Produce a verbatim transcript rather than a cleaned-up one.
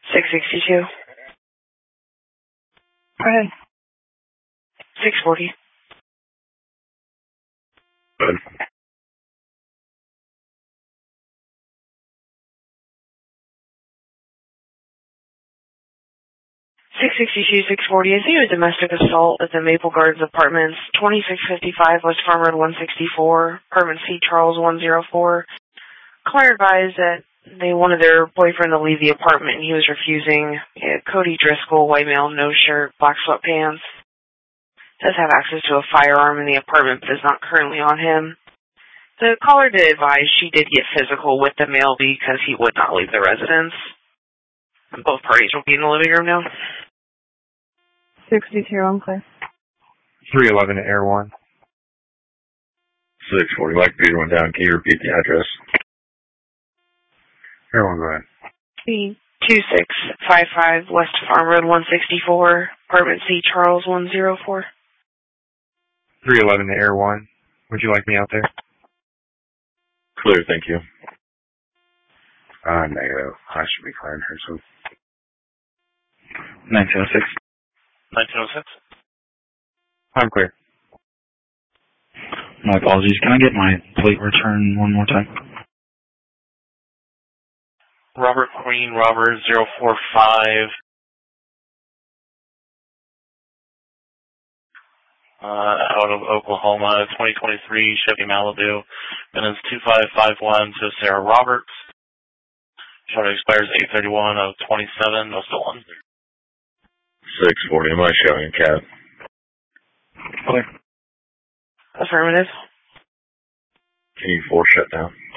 six sixty-two. Okay. six forty. Good. six sixty-two, six forty. I see a domestic assault at the Maple Gardens Apartments, twenty-six fifty-five West Farm Road one sixty-four, Apartment C, Charles one oh four. Caller advised that they wanted their boyfriend to leave the apartment and he was refusing. Yeah, Cody Driscoll, white male, no shirt, black sweatpants. Does have access to a firearm in the apartment but is not currently on him. The caller did advise she did get physical with the male because he would not leave the residence. And both parties will be in the living room now. sixty-two, I'm clear. three eleven to Air one. six forty, Mike Peter went down. Can you repeat the address? Air one, go ahead. two six five five West Farm Road one sixty-four, Apartment C, Charles one oh four. three eleven to Air one. Would you like me out there? Clear, thank you. Uh, negative. I should be clearing her, so. nineteen oh six. nineteen oh six? I'm clear. My apologies. Can I get my plate return one more time? Robert Queen, Robert zero four five. Uh, out of Oklahoma, twenty twenty-three Chevy Malibu. And it's two five five one to Sarah Roberts. Short expires eight thirty-one of twenty-seven. No stolen. six forty, am I showing cab? Clear. Affirmative. Can you force shut down?